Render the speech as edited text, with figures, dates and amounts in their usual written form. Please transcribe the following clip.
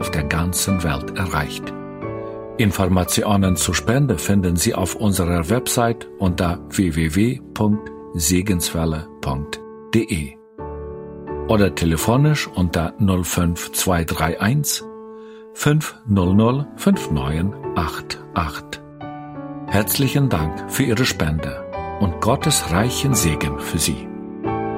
auf der ganzen Welt erreicht. Informationen zur Spende finden Sie auf unserer Website unter www.segenswelle.de oder telefonisch unter 05231 500 5988. Herzlichen Dank für Ihre Spende und Gottes reichen Segen für Sie.